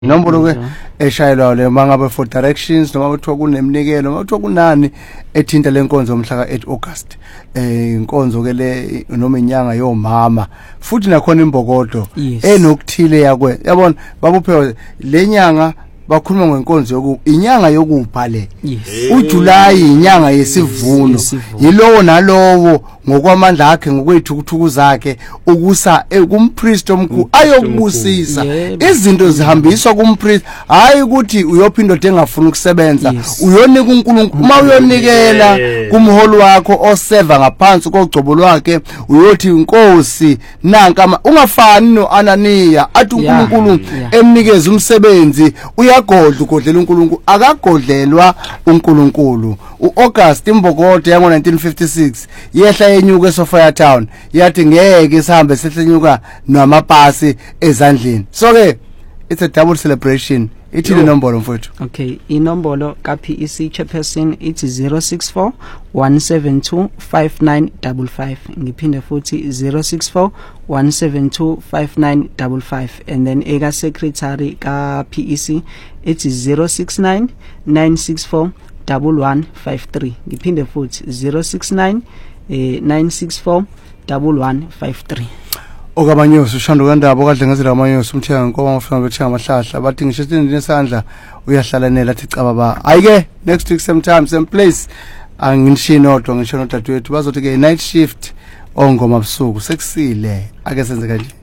inombolo ke eshayelwa le mangabe for directions noma kuthiwa kunemnikelo noma kuthiwa kunani ethinta lenkonzo omhla ka8 August inkonzo ke le noma inyanga yomama futhi nakhona imbokodo enokuthile yakwe yabona babuphe lenyanga bakhuluma ngenkonzo inyanga yokupha le uJuly inyanga yesivuno yilowo nalowo ngokwamandla akhe ngokwethukuthuku zakhe ukusa kumpriest omkhulu ayokubusisa izinto zihambiswa kumpriest hayi ukuthi uyophinda engafuna ukusebenza uyonika uNkulunkulu uma uyonikela kumholi wakho oseva ngaphansi kogcobo lwakhe uyothi inkosi nanka ungafani noAnaniya athi uNkulunkulu emnikeze umsebenzi uyagodla ugodlela uNkulunkulu akagodlelwa uNkulunkulu uAugust imbokodo yango 1956 yehla yenyuka eSophia Town yathi ngeke sihambe sehlenyuka namapasi ezandleni so ke it's a double celebration ithi inombolo mfowethu okay inombolo ka PEC chairperson ithi 064 172 5955 ngiphinde futhi 064 172 5955 and then eka secretary ka PEC ithi 069 964 1153 ngiphinde futhi 069 964 1153 okabanyosi ushando kandaba okadlengezela amanyosi umthenga inkomo ufuna bethenga amahlahla bathi ngisho sitini nesandla uyahlalanela athi cababa ayike next week same time same place anginishino ngisho nodadewethu bazothi ke night shift ongoma busuku sekusile ake senze kanje